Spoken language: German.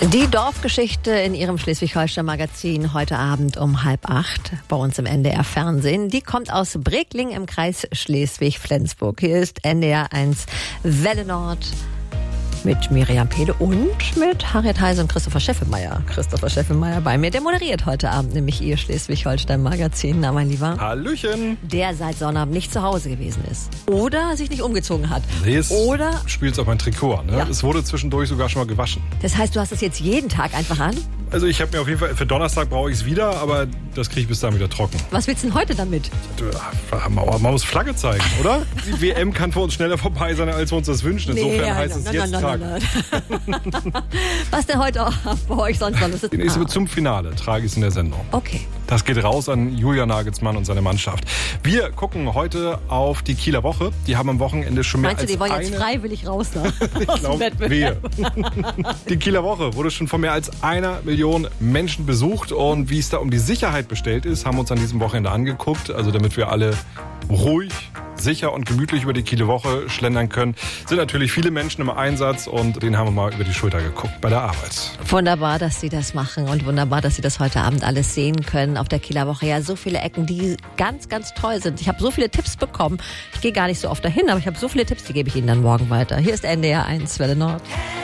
Die Dorfgeschichte in Ihrem Schleswig-Holstein-Magazin heute Abend um 7:30 bei uns im NDR Fernsehen. Die kommt aus Bregling im Kreis Schleswig-Flensburg. Hier ist NDR 1 Welle Nord mit Miriam Pehle und mit Harriet Heise und Christopher Scheffemeier. Christopher Scheffemeier bei mir, der moderiert heute Abend nämlich Ihr Schleswig-Holstein-Magazin. Na, mein Lieber? Hallöchen. Der seit Sonnabend nicht zu Hause gewesen ist. Oder sich nicht umgezogen hat. Nee, es Oder spielt auf mein Trikot an. Ne? Ja. Es wurde zwischendurch sogar schon mal gewaschen. das heißt, du hast es jetzt jeden Tag einfach an? Also ich habe mir auf jeden Fall, für Donnerstag brauche ich es wieder, aber das kriege ich bis dahin wieder trocken. Was willst du denn heute damit? Man muss Flagge zeigen, oder? Die WM kann für uns schneller vorbei sein, als wir uns das wünschen. Insofern heißt es jetzt tragen. Was denn heute bei euch sonst noch? Die nächste wird zum Finale, trage ich es in der Sendung. Okay. Das geht raus an Julian Nagelsmann und seine Mannschaft. Wir gucken heute auf die Kieler Woche. Die haben am Wochenende schon mehr Meinst du, als die wollen jetzt freiwillig raus da? Ich glaube, wehe. Die Kieler Woche wurde schon von mehr als 1 Million Menschen besucht. Und wie es da um die Sicherheit bestellt ist, haben wir uns an diesem Wochenende angeguckt. Also damit wir alle ruhig, sicher und gemütlich über die Kieler Woche schlendern können, sind natürlich viele Menschen im Einsatz. Und denen haben wir mal über die Schulter geguckt bei der Arbeit. Wunderbar, dass Sie das machen und wunderbar, dass Sie das heute Abend alles sehen können auf der Kieler Woche. Ja, so viele Ecken, die ganz, ganz toll sind. Ich habe so viele Tipps bekommen. Ich gehe gar nicht so oft dahin, aber ich habe so viele Tipps, die gebe ich Ihnen dann morgen weiter. Hier ist NDR 1 Welle Nord.